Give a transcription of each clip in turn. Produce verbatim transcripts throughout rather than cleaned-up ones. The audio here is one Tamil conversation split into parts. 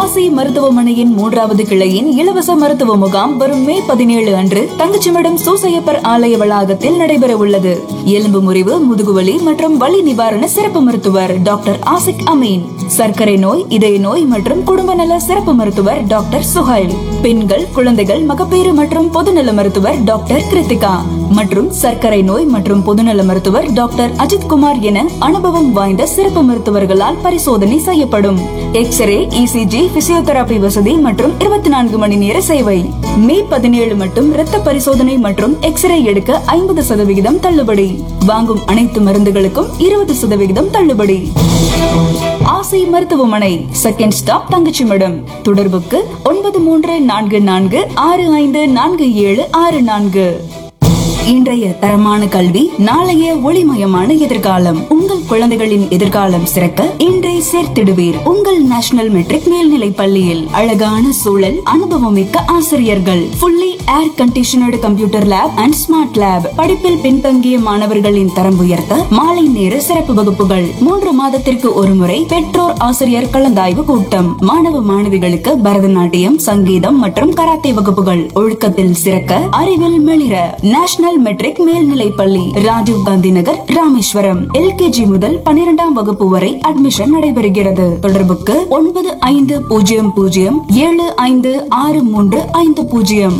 ஆசி மருத்துவமனையின் மூன்றாவது கிளையின் இலவச மருத்துவ முகாம் வரும் மே பதினேழு அன்று தங்கச்சிமடம் சூசையப்பர் ஆலய வளாகத்தில் நடைபெற உள்ளது. எலும்பு முறிவு, முதுகுவலி மற்றும் வலி நிவாரண சிறப்பு மருத்துவர் டாக்டர் ஆசிக் அமீன், சர்க்கரை நோய், இதய நோய் மற்றும் குடும்ப நல சிறப்பு மருத்துவர் டாக்டர் சுஹைல், பெண்கள், குழந்தைகள், மகப்பேறு மற்றும் பொதுநல மருத்துவர் டாக்டர் கிருத்திகா மற்றும் சர்க்கரை நோய் மற்றும் பொதுநல மருத்துவர் டாக்டர் அஜித் குமார் என அனுபவம் வாய்ந்த சிறப்பு மருத்துவர்களால் பரிசோதனை செய்யப்படும். எக்ஸ்ரே, இசிஜி, பிசியோதெரபி வசதி மற்றும் இருபத்தி நான்கு மணி நேர சேவை. மே பதினேழு மட்டும் இரத்த பரிசோதனை மற்றும் எக்ஸ்ரே எடுக்க ஐம்பது சதவிகிதம் தள்ளுபடி. வாங்கும் அனைத்து மருந்துகளுக்கும் இருபது சதவிகிதம் தள்ளுபடி. ஆசி மருத்துவமனை, செகண்ட் ஸ்டாப், தங்கச்சிமடம். தொடர்புக்கு ஒன்பது மூன்று நான்கு நான்கு ஆறு ஐந்து நான்கு ஏழு ஆறு நான்கு. இன்றைய தரமான கல்வி, நாளைய ஒளிமயமான எதிர்காலம். உங்கள் குழந்தைகளின் எதிர்காலம் சிறக்க இன்றை சேர்த்திடுவீர் உங்கள் நேஷனல் மெட்ரிக் மேல்நிலை பள்ளியில். அழகான சூழல், அனுபவமிக்க ஆசிரியர்கள், fully air conditioned computer lab and smart lab. படிப்பில் பின்தங்கிய மாணவர்களின் தரம் உயர்த்த மாலை நேர சிறப்பு வகுப்புகள். மூன்று மாதத்திற்கு ஒருமுறை பெற்றோர் ஆசிரியர் கலந்தாய்வு கூட்டம். மாணவ மாணவிகளுக்கு பரதநாட்டியம், சங்கீதம் மற்றும் கராத்தே வகுப்புகள். ஒழுக்கத்தில் சிறக்க, அறிவில் மெளிர. நேஷனல் மெட்ரிக் மேல்நிலை பள்ளி, ராஜீவ் காந்தி நகர், ராமேஸ்வரம். எல்கேஜி முதல் பன்னிரெண்டாம் வகுப்பு வரை அட்மிஷன் நடைபெறுகிறது. தொடர்புக்கு ஒன்பது ஐந்து பூஜ்ஜியம் பூஜ்ஜியம் ஏழு ஐந்து ஆறு மூன்று ஐந்து பூஜ்ஜியம்.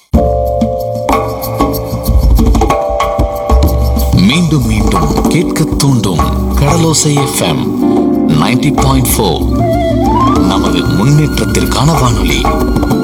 மீண்டும் மீண்டும் கேட்க தூண்டும் கடலோசை எஃப்எம் நைன்டி பாயிண்ட் ஃபோர். நமது முன்னேற்றத்திற்கான வானொலி.